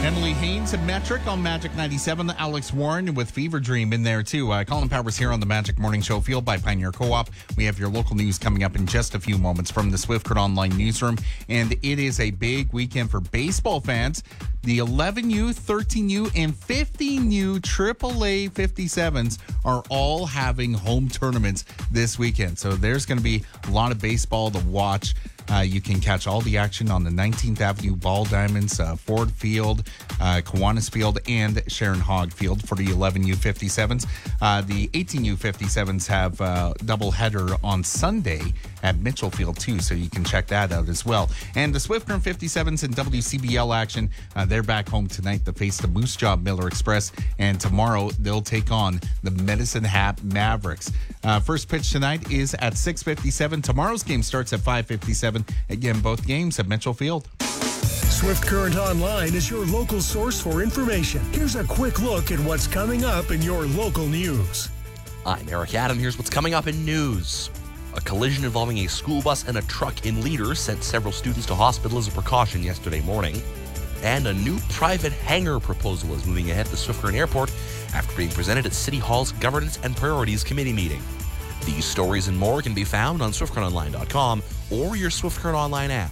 Emily Haynes and Metric on Magic 97. Alex Warren with Fever Dream in there, too. Colin Powers here on the Magic Morning Show, fueled by Pioneer Co-op. We have your local news coming up in just a few moments from the Swift Current Online newsroom. And it is a big weekend for baseball fans. The 11U, 13U, and 15U AAA 57s are all having home tournaments this weekend. So there's going to be a lot of baseball to watch. You can catch all the action on the 19th Avenue Ball Diamonds, Ford Field, Kiwanis Field, and Sharon Hogg Field for the 11U 57s. The 18U 57s have a doubleheader on Sunday at Mitchell Field, too, so you can check that out as well. And the Swift Current 57s in WCBL action, they're back home tonight to face the Moose Jaw Miller Express, and tomorrow they'll take on the Medicine Hat Mavericks. First pitch tonight is at 6:57. Tomorrow's game starts at 5:57. Again, both games at Mitchell Field. Swift Current Online is your local source for information. Here's a quick look at what's coming up in your local news. I'm Eric Adam. Here's what's coming up in news. A collision involving a school bus and a truck in Leader sent several students to hospital as a precaution yesterday morning. And a new private hangar proposal is moving ahead to Swift Current Airport after being presented at City Hall's Governance and Priorities Committee meeting. These stories and more can be found on SwiftCurrentOnline.com or your Swift Current Online app.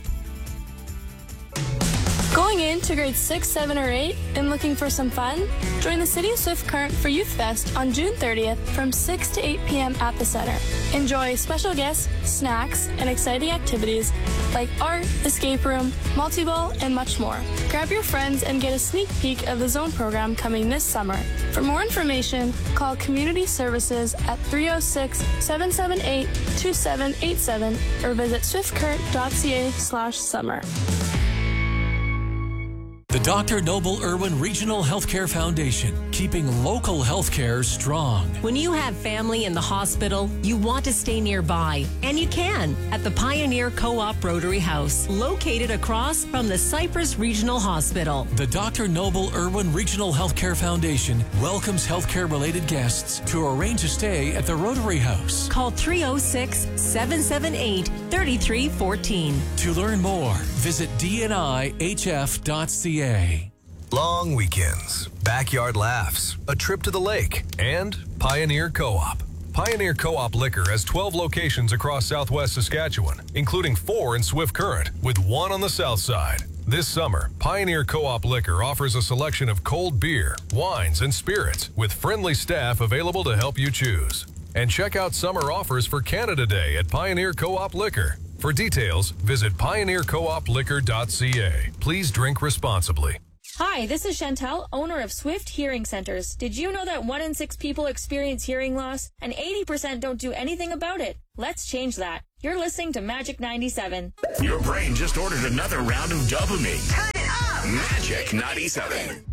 Going into grades 6, 7, or 8 and looking for some fun? Join the City of Swift Current for Youth Fest on June 30th from 6 to 8 p.m. at the Center. Enjoy special guests, snacks, and exciting activities like art, escape room, multi-ball, and much more. Grab your friends and get a sneak peek of the Zone program coming this summer. For more information, call Community Services at 306-778-2787 or visit swiftcurrent.ca/summer. The Dr. Noble Irwin Regional Healthcare Foundation, keeping local healthcare strong. When you have family in the hospital, you want to stay nearby, and you can at the Pioneer Co-op Rotary House, located across from the Cypress Regional Hospital. The Dr. Noble Irwin Regional Healthcare Foundation welcomes healthcare-related guests to arrange a stay at the Rotary House. Call 306-778-3314. To learn more, visit dnihf.ca. Long weekends, backyard laughs, a trip to the lake, and Pioneer Co-op. Pioneer Co-op Liquor has 12 locations across southwest Saskatchewan, including 4 in Swift Current, with 1 on the south side. This summer, Pioneer Co-op Liquor offers a selection of cold beer, wines, and spirits with friendly staff available to help you choose. And check out summer offers for Canada Day at Pioneer Co-op Liquor. For details, visit pioneercoopliquor.ca. Please drink responsibly. Hi, this is Chantel, owner of Swift Hearing Centers. Did you know that 1 in 6 people experience hearing loss and 80% don't do anything about it? Let's change that. You're listening to Magic 97. Your brain just ordered another round of dopamine. Turn it up! Magic 97.